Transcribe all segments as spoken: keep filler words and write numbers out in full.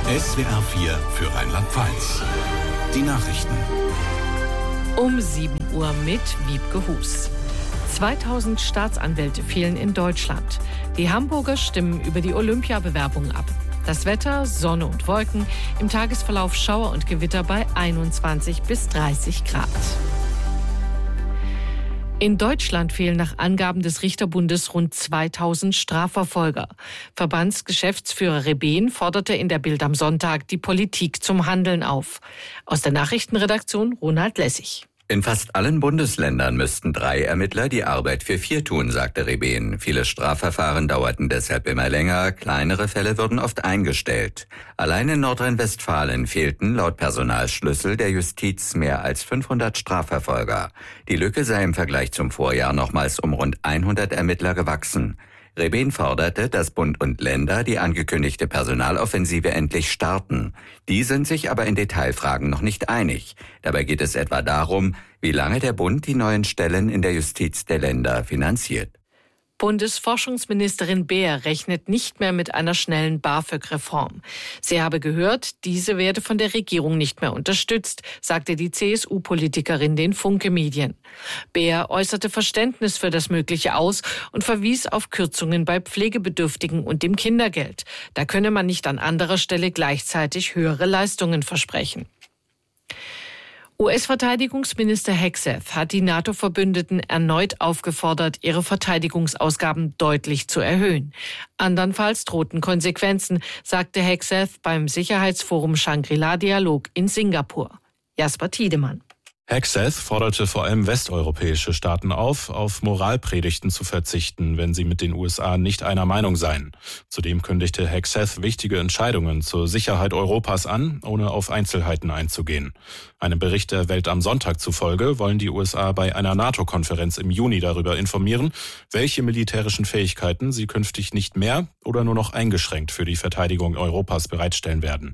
S W R vier für Rheinland-Pfalz. Die Nachrichten. Um sieben Uhr mit Wiebke Hus. zweitausend Staatsanwälte fehlen in Deutschland. Die Hamburger stimmen über die Olympiabewerbung ab. Das Wetter, Sonne und Wolken, im Tagesverlauf Schauer und Gewitter bei einundzwanzig bis dreißig Grad. In Deutschland fehlen nach Angaben des Richterbundes rund zweitausend Strafverfolger. Verbandsgeschäftsführer Rebehn forderte in der Bild am Sonntag die Politik zum Handeln auf. Aus der Nachrichtenredaktion Ronald Lessig. In fast allen Bundesländern müssten drei Ermittler die Arbeit für vier tun, sagte Rebehn. Viele Strafverfahren dauerten deshalb immer länger, kleinere Fälle wurden oft eingestellt. Allein in Nordrhein-Westfalen fehlten laut Personalschlüssel der Justiz mehr als fünfhundert Strafverfolger. Die Lücke sei im Vergleich zum Vorjahr nochmals um rund hundert Ermittler gewachsen. Rebehn forderte, dass Bund und Länder die angekündigte Personaloffensive endlich starten. Die sind sich aber in Detailfragen noch nicht einig. Dabei geht es etwa darum, wie lange der Bund die neuen Stellen in der Justiz der Länder finanziert. Bundesforschungsministerin Beer rechnet nicht mehr mit einer schnellen BAföG-Reform. Sie habe gehört, diese werde von der Regierung nicht mehr unterstützt, sagte die C S U-Politikerin den Funke-Medien. Beer äußerte Verständnis für das Mögliche aus und verwies auf Kürzungen bei Pflegebedürftigen und dem Kindergeld. Da könne man nicht an anderer Stelle gleichzeitig höhere Leistungen versprechen. U S-Verteidigungsminister Hegseth hat die NATO-Verbündeten erneut aufgefordert, ihre Verteidigungsausgaben deutlich zu erhöhen. Andernfalls drohten Konsequenzen, sagte Hegseth beim Sicherheitsforum Shangri-La-Dialog in Singapur. Jasper Tiedemann. Hegseth forderte vor allem westeuropäische Staaten auf, auf Moralpredigten zu verzichten, wenn sie mit den U S A nicht einer Meinung seien. Zudem kündigte Hegseth wichtige Entscheidungen zur Sicherheit Europas an, ohne auf Einzelheiten einzugehen. Einem Bericht der Welt am Sonntag zufolge wollen die U S A bei einer NATO-Konferenz im Juni darüber informieren, welche militärischen Fähigkeiten sie künftig nicht mehr oder nur noch eingeschränkt für die Verteidigung Europas bereitstellen werden.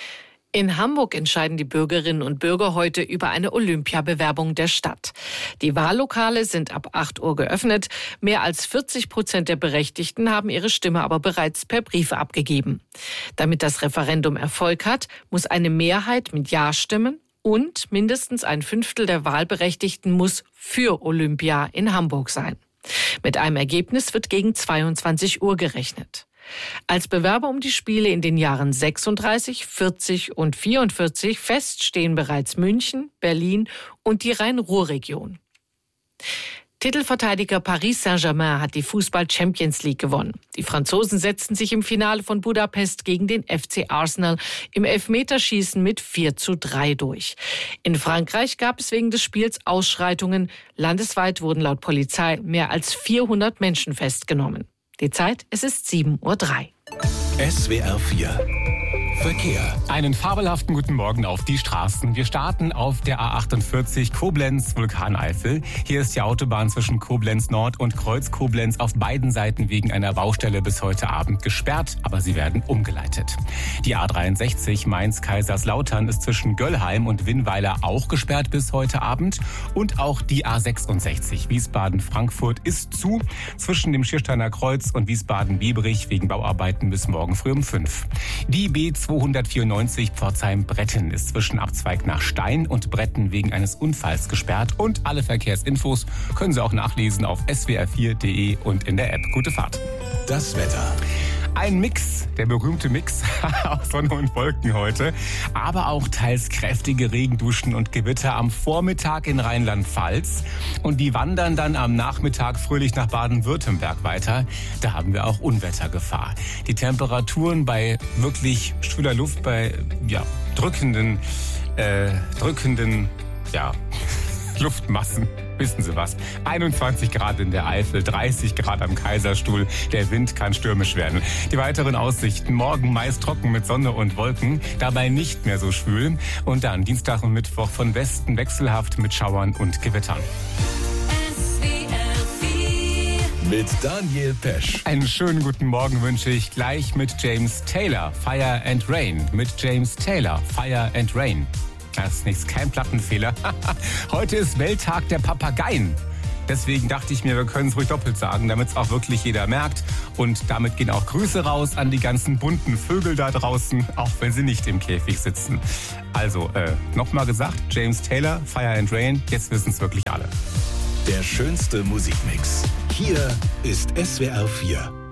In Hamburg entscheiden die Bürgerinnen und Bürger heute über eine Olympiabewerbung der Stadt. Die Wahllokale sind ab acht Uhr geöffnet. Mehr als vierzig Prozent der Berechtigten haben ihre Stimme aber bereits per Brief abgegeben. Damit das Referendum Erfolg hat, muss eine Mehrheit mit Ja stimmen und mindestens ein Fünftel der Wahlberechtigten muss für Olympia in Hamburg sein. Mit einem Ergebnis wird gegen zweiundzwanzig Uhr gerechnet. Als Bewerber um die Spiele in den Jahren sechsunddreißig, vierzig und vierundvierzig fest stehen bereits München, Berlin und die Rhein-Ruhr-Region. Titelverteidiger Paris Saint-Germain hat die Fußball-Champions League gewonnen. Die Franzosen setzten sich im Finale von Budapest gegen den F C Arsenal im Elfmeterschießen mit vier zu drei durch. In Frankreich gab es wegen des Spiels Ausschreitungen. Landesweit wurden laut Polizei mehr als vierhundert Menschen festgenommen. Die Zeit, es ist sieben Uhr drei. S W R vier Verkehr. Einen fabelhaften guten Morgen auf die Straßen. Wir starten auf der A achtundvierzig Koblenz-Vulkaneifel. Hier ist die Autobahn zwischen Koblenz Nord und Kreuz Koblenz auf beiden Seiten wegen einer Baustelle bis heute Abend gesperrt, aber sie werden umgeleitet. Die A dreiundsechzig Mainz-Kaiserslautern ist zwischen Göllheim und Winnweiler auch gesperrt bis heute Abend. Und auch die A sechsundsechzig Wiesbaden-Frankfurt ist zu zwischen dem Schiersteiner Kreuz und Wiesbaden-Biebrich wegen Bauarbeiten bis morgen früh um fünf. Die B zweihundertvierundneunzig Pforzheim-Bretten ist zwischen Abzweig nach Stein und Bretten wegen eines Unfalls gesperrt. Und alle Verkehrsinfos können Sie auch nachlesen auf s w r vier punkt d e und in der App. Gute Fahrt. Das Wetter. Ein Mix, der berühmte Mix aus Sonne und Wolken heute, aber auch teils kräftige Regenduschen und Gewitter am Vormittag in Rheinland-Pfalz. Und die wandern dann am Nachmittag fröhlich nach Baden-Württemberg weiter. Da haben wir auch Unwettergefahr. Die Temperaturen bei wirklich schwüler Luft, bei ja, drückenden, äh, drückenden, ja, Luftmassen. Wissen Sie was? einundzwanzig Grad in der Eifel, dreißig Grad am Kaiserstuhl. Der Wind kann stürmisch werden. Die weiteren Aussichten: morgen meist trocken mit Sonne und Wolken, dabei nicht mehr so schwül. Und dann Dienstag und Mittwoch von Westen wechselhaft mit Schauern und Gewittern. Mit Daniel Pesch. Einen schönen guten Morgen wünsche ich gleich mit James Taylor, Fire and Rain. Mit James Taylor, Fire and Rain. Das ist nichts, kein Plattenfehler. Heute ist Welttag der Papageien. Deswegen dachte ich mir, wir können es ruhig doppelt sagen, damit es auch wirklich jeder merkt. Und damit gehen auch Grüße raus an die ganzen bunten Vögel da draußen, auch wenn sie nicht im Käfig sitzen. Also, äh, nochmal gesagt, James Taylor, Fire and Rain, jetzt wissen es wirklich alle. Der schönste Musikmix. Hier ist S W R vier.